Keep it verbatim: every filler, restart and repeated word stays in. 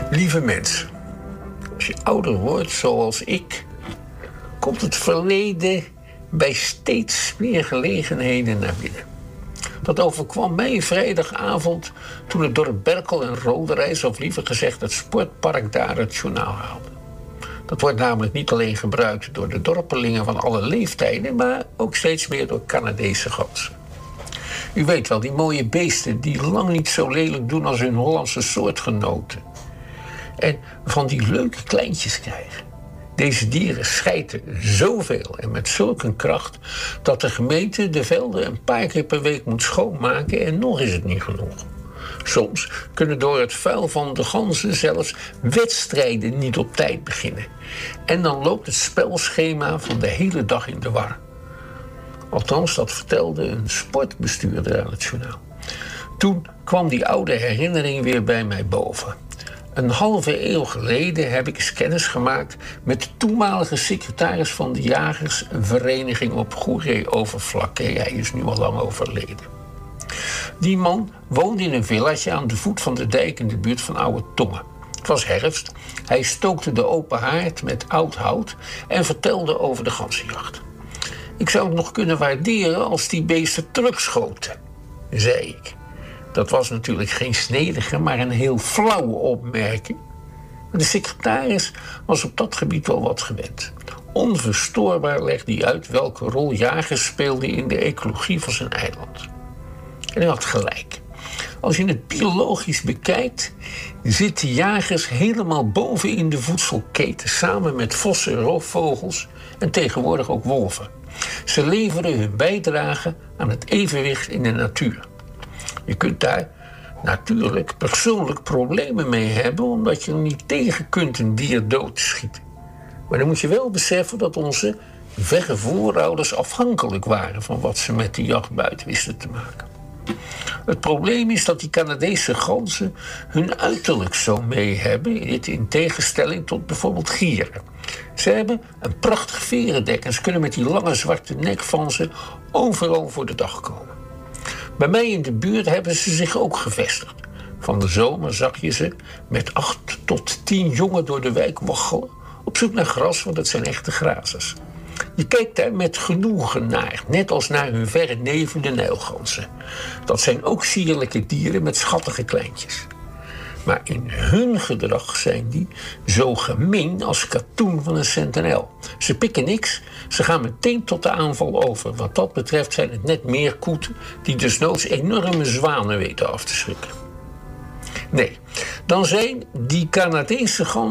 Lieve mensen, als je ouder wordt zoals ik, komt het verleden bij steeds meer gelegenheden naar binnen. Dat overkwam mij vrijdagavond toen het dorp Berkel en Roderijs, of liever gezegd het sportpark daar, het journaal haalde. Dat wordt namelijk niet alleen gebruikt door de dorpelingen van alle leeftijden, maar ook steeds meer door Canadese ganzen. U weet wel, die mooie beesten die lang niet zo lelijk doen als hun Hollandse soortgenoten. En van die leuke kleintjes krijgen. Deze dieren schijten zoveel en met zulke kracht dat de gemeente de velden een paar keer per week moet schoonmaken en nog is het niet genoeg. Soms kunnen door het vuil van de ganzen zelfs wedstrijden niet op tijd beginnen. En dan loopt het spelschema van de hele dag in de war. Althans, dat vertelde een sportbestuurder aan het journaal. Toen kwam die oude herinnering weer bij mij boven. Een halve eeuw geleden heb ik eens kennis gemaakt met de toenmalige secretaris van de jagersvereniging op Goeree-Overflakke. Hij is nu al lang overleden. Die man woonde in een villaatje aan de voet van de dijk in de buurt van Oude Tongen. Het was herfst, hij stookte de open haard met oud hout en vertelde over de ganzenjacht. Ik zou het nog kunnen waarderen als die beesten terugschoten, zei ik. Dat was natuurlijk geen snedige, maar een heel flauwe opmerking. Maar de secretaris was op dat gebied wel wat gewend. Onverstoorbaar legde hij uit welke rol jagers speelden in de ecologie van zijn eiland. En hij had gelijk. Als je het biologisch bekijkt, zitten jagers helemaal boven in de voedselketen, samen met vossen, roofvogels en tegenwoordig ook wolven. Ze leveren hun bijdrage aan het evenwicht in de natuur. Je kunt daar natuurlijk persoonlijk problemen mee hebben, omdat je er niet tegen kunt een dier doodschieten. Maar dan moet je wel beseffen dat onze verre voorouders afhankelijk waren van wat ze met de jacht buiten wisten te maken. Het probleem is dat die Canadese ganzen hun uiterlijk zo mee hebben, dit in tegenstelling tot bijvoorbeeld gieren. Ze hebben een prachtig verendek en ze kunnen met die lange zwarte nek van ze overal voor de dag komen. Bij mij in de buurt hebben ze zich ook gevestigd. Van de zomer zag je ze met acht tot tien jongen door de wijk waggelen, op zoek naar gras, want het zijn echte grazers. Je kijkt daar met genoegen naar, net als naar hun verre neven de nijlganzen. Dat zijn ook sierlijke dieren met schattige kleintjes. Maar in hun gedrag zijn die zo gemeen als katoen van een sentinel. Ze pikken niks, ze gaan meteen tot de aanval over. Wat dat betreft zijn het net meerkoeten die desnoods enorme zwanen weten af te schrikken. Nee, dan zijn die Canadese ganzen